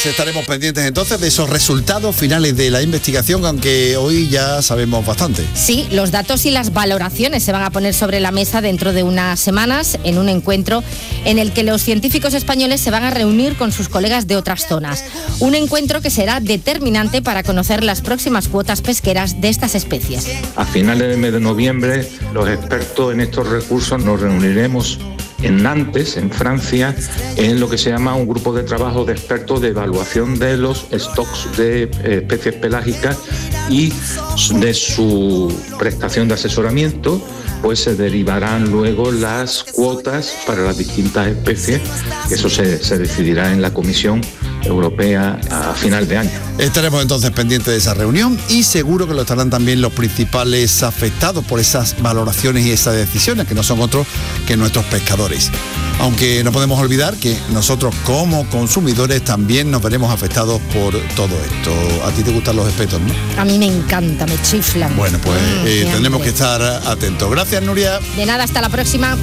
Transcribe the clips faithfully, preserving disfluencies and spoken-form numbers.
Pues estaremos pendientes entonces de esos resultados finales de la investigación, aunque hoy ya sabemos bastante. Sí, los datos y las valoraciones se van a poner sobre la mesa dentro de unas semanas en un encuentro en el que los científicos españoles se van a reunir con sus colegas de otras zonas. Un encuentro que será determinante para conocer las próximas cuotas pesqueras de estas especies. A finales del mes de noviembre, los expertos en estos recursos nos reuniremos en Nantes, en Francia, en lo que se llama un grupo de trabajo de expertos de evaluación de los stocks de eh, especies pelágicas y de su prestación de asesoramiento, pues se derivarán luego las cuotas para las distintas especies, que eso se, se decidirá en la Comisión Europea a final de año. Estaremos entonces pendientes de esa reunión y seguro que lo estarán también los principales afectados por esas valoraciones y esas decisiones, que no son otros que nuestros pescadores. Aunque no podemos olvidar que nosotros como consumidores también nos veremos afectados por todo esto. A ti te gustan los espetos, ¿no? A mí me encanta, me chiflan. Bueno, pues mm, eh, tendremos que estar atentos. Gracias, Nuria. De nada, hasta la próxima.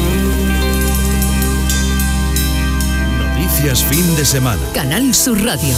Noticias fin de semana. Canal Sur Radio.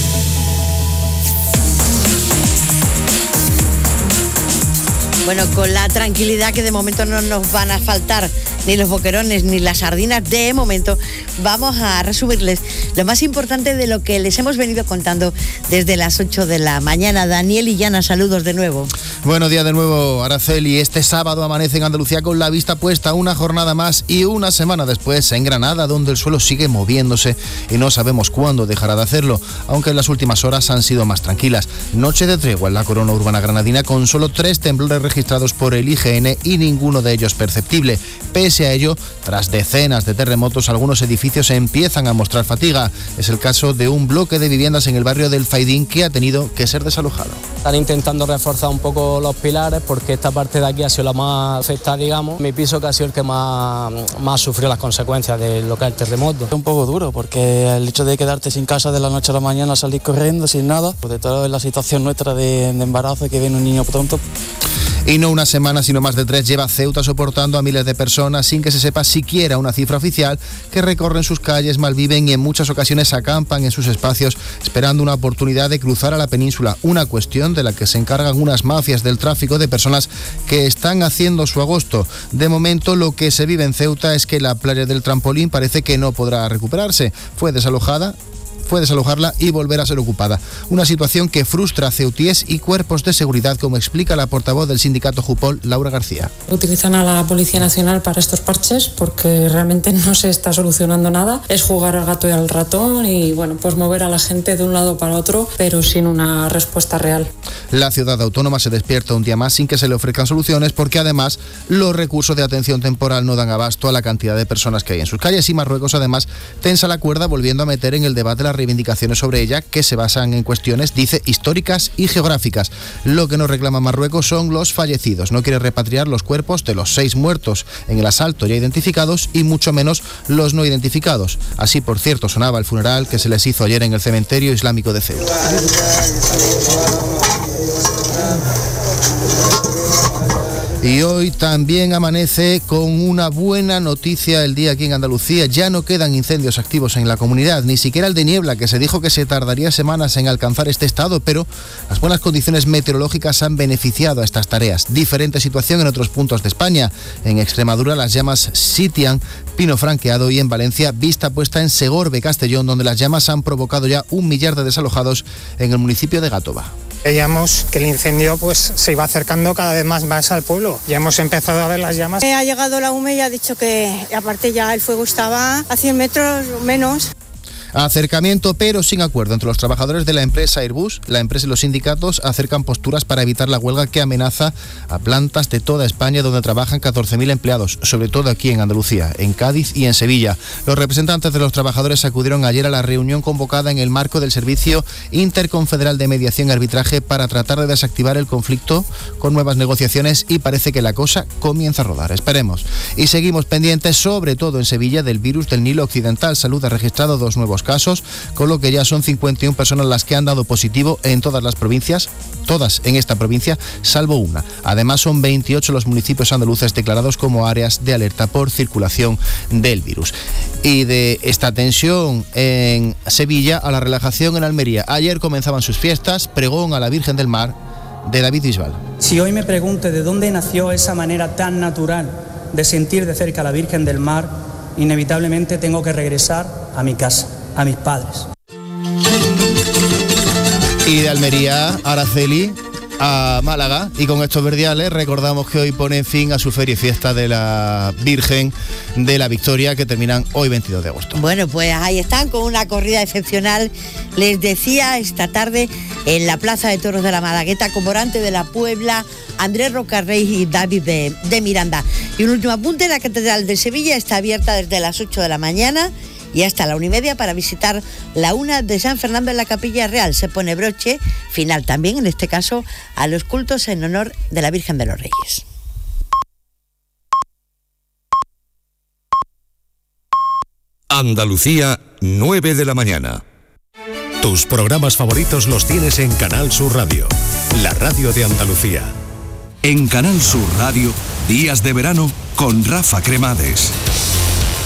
Bueno, con la tranquilidad que de momento no nos van a faltar ni los boquerones ni las sardinas, de momento vamos a resumirles lo más importante de lo que les hemos venido contando desde las ocho de la mañana. Daniel y Yana, saludos de nuevo. Buenos días de nuevo, Araceli. Este sábado amanece en Andalucía con la vista puesta una jornada más y una semana después en Granada, donde el suelo sigue moviéndose y no sabemos cuándo dejará de hacerlo, aunque en las últimas horas han sido más tranquilas. Noche de tregua en la corona urbana granadina con solo tres temblores registrados por el I G N y ninguno de ellos perceptible. Pese a ello, tras decenas de terremotos, algunos edificios empiezan a mostrar fatiga. Es el caso de un bloque de viviendas en el barrio del Faidín que ha tenido que ser desalojado. Están intentando reforzar un poco los pilares porque esta parte de aquí ha sido la más afectada, digamos. Mi piso que ha sido el que más, más sufrió las consecuencias de lo que es el terremoto. Es un poco duro porque el hecho de quedarte sin casa de la noche a la mañana, salir corriendo sin nada, pues de toda la situación nuestra de, de embarazo, que viene un niño pronto. Y no una semana, sino más de tres, lleva Ceuta soportando a miles de personas sin que se sepa siquiera una cifra oficial, que recorren sus calles, malviven y en muchas ocasiones acampan en sus espacios esperando una oportunidad de cruzar a la península. Una cuestión de la que se encargan unas mafias del tráfico de personas que están haciendo su agosto. De momento, lo que se vive en Ceuta es que la playa del Trampolín parece que no podrá recuperarse. Fue desalojada. Fue desalojarla y volver a ser ocupada. Una situación que frustra a ceutíes y cuerpos de seguridad, como explica la portavoz del sindicato Jupol, Laura García. Utilizan a la Policía Nacional para estos parches porque realmente no se está solucionando nada. Es jugar al gato y al ratón y bueno, pues mover a la gente de un lado para otro, pero sin una respuesta real. La ciudad autónoma se despierta un día más sin que se le ofrezcan soluciones, porque además los recursos de atención temporal no dan abasto a la cantidad de personas que hay en sus calles, y Marruecos además tensa la cuerda volviendo a meter en el debate la reivindicaciones sobre ella, que se basan en cuestiones, dice, históricas y geográficas. Lo que no reclama Marruecos son los fallecidos. No quiere repatriar los cuerpos de los seis muertos en el asalto ya identificados y mucho menos los no identificados. Así, por cierto, sonaba el funeral que se les hizo ayer en el cementerio islámico de Ceuta. Y hoy también amanece con una buena noticia el día aquí en Andalucía. Ya no quedan incendios activos en la comunidad, ni siquiera el de niebla, que se dijo que se tardaría semanas en alcanzar este estado, pero las buenas condiciones meteorológicas han beneficiado a estas tareas. Diferente situación en otros puntos de España. En Extremadura las llamas sitian Pino Franqueado y en Valencia vista puesta en Segorbe, Castellón, donde las llamas han provocado ya un millar de desalojados en el municipio de Gátova. Veíamos que el incendio pues se iba acercando cada vez más, más al pueblo. Ya hemos empezado a ver las llamas. Ha llegado la U M E y ha dicho que aparte ya el fuego estaba a cien metros o menos. Acercamiento pero sin acuerdo entre los trabajadores de la empresa Airbus. La empresa y los sindicatos acercan posturas para evitar la huelga que amenaza a plantas de toda España donde trabajan catorce mil empleados, sobre todo aquí en Andalucía, en Cádiz y en Sevilla. Los representantes de los trabajadores acudieron ayer a la reunión convocada en el marco del Servicio Interconfederal de Mediación y Arbitraje para tratar de desactivar el conflicto con nuevas negociaciones, y parece que la cosa comienza a rodar. Esperemos. Y seguimos pendientes, sobre todo en Sevilla, del virus del Nilo Occidental. Salud ha registrado dos nuevos nuevos casos, con lo que ya son cincuenta y una personas las que han dado positivo en todas las provincias, todas en esta provincia, salvo una. Además, son veintiocho los municipios andaluces declarados como áreas de alerta por circulación del virus. Y de esta tensión en Sevilla a la relajación en Almería. Ayer comenzaban sus fiestas, pregón a la Virgen del Mar de David Bisbal. Si hoy me pregunto de dónde nació esa manera tan natural de sentir de cerca a la Virgen del Mar, inevitablemente tengo que regresar a mi casa, a mis padres. Y de Almería, Araceli, a Málaga, y con estos verdiales recordamos que hoy ponen fin a su feria y fiesta de la Virgen de la Victoria, que terminan hoy veintidós de agosto. Bueno, pues ahí están con una corrida excepcional, les decía, esta tarde en la Plaza de Toros de la Malagueta, con Morante de la Puebla, Andrés Rocarrey y David de, de Miranda. Y un último apunte, la Catedral de Sevilla está abierta desde las ocho de la mañana y hasta la una y media para visitar la una de San Fernando en la Capilla Real. Se pone broche final también, en este caso, a los cultos en honor de la Virgen de los Reyes. Andalucía, nueve de la mañana. Tus programas favoritos los tienes en Canal Sur Radio, la radio de Andalucía. En Canal Sur Radio, días de verano con Rafa Cremades.